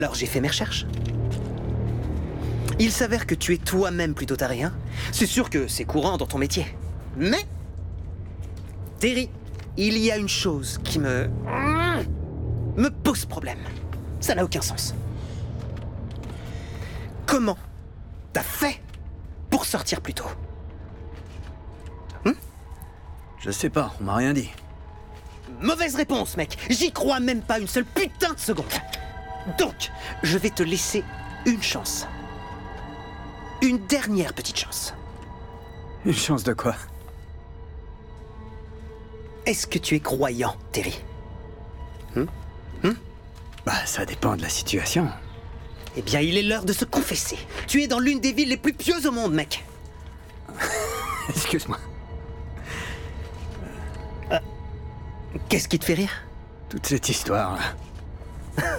Alors j'ai fait mes recherches. Il s'avère que tu es toi-même plutôt taré, hein. C'est sûr que c'est courant dans ton métier. Mais... Terry, il y a une chose qui me pose problème. Ça n'a aucun sens. Comment t'as fait pour sortir plus tôt? Je sais pas, on m'a rien dit. Mauvaise réponse, mec. J'y crois même pas une seule putain de seconde. Donc, je vais te laisser une chance. Une dernière petite chance. Une chance de quoi? Est-ce que tu es croyant, Terry? Bah, ça dépend de la situation. Eh bien, il est l'heure de se confesser. Tu es dans l'une des villes les plus pieuses au monde, mec. Excuse-moi. Qu'est-ce qui te fait rire? Toute cette histoire, là.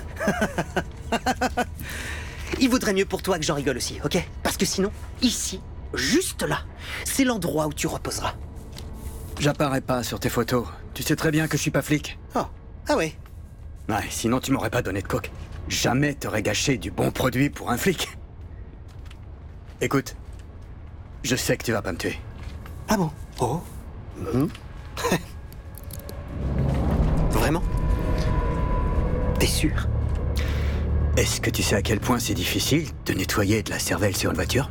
Il vaudrait mieux pour toi que j'en rigole aussi, ok? Parce que sinon, ici, juste là, c'est l'endroit où tu reposeras. J'apparais pas sur tes photos. Tu sais très bien que je suis pas flic. Oh, ah ouais. Ouais, sinon tu m'aurais pas donné de coke. Jamais t'aurais gâché du bon produit pour un flic. Écoute, je sais que tu vas pas me tuer. Ah bon? Oh. Vraiment? T'es sûr? Est-ce que tu sais à quel point c'est difficile de nettoyer de la cervelle sur une voiture?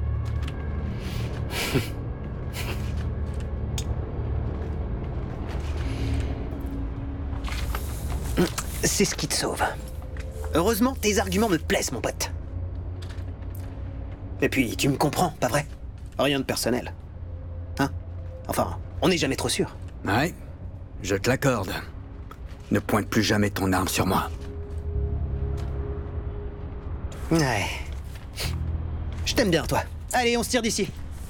C'est ce qui te sauve. Heureusement, tes arguments me plaisent, mon pote. Et puis, tu me comprends, pas vrai? Rien de personnel. Hein? Enfin, on n'est jamais trop sûr. Ouais, je te l'accorde. Ne pointe plus jamais ton arme sur moi. Ouais. Je t'aime bien, toi. Allez, on se tire d'ici.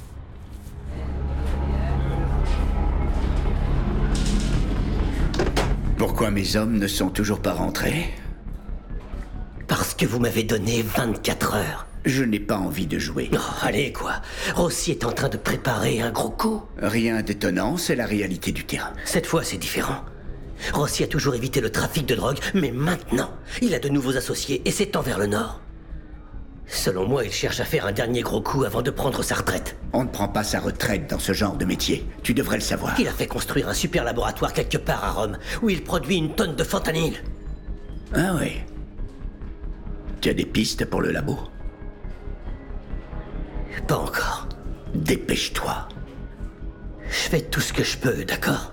Pourquoi mes hommes ne sont toujours pas rentrés? Parce que vous m'avez donné 24 heures. Je n'ai pas envie de jouer. Oh, allez, quoi. Rossi est en train de préparer un gros coup. Rien d'étonnant, c'est la réalité du terrain. Cette fois, c'est différent. Rossi a toujours évité le trafic de drogue, mais maintenant, il a de nouveaux associés et s'étend vers le nord. Selon moi, il cherche à faire un dernier gros coup avant de prendre sa retraite. On ne prend pas sa retraite dans ce genre de métier. Tu devrais le savoir. Il a fait construire un super laboratoire quelque part à Rome, où il produit une tonne de fentanyl. Ah oui. Tu as des pistes pour le labo? Pas encore. Dépêche-toi. Je fais tout ce que je peux, d'accord?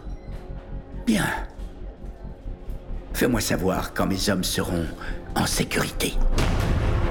Bien. Fais-moi savoir quand mes hommes seront en sécurité.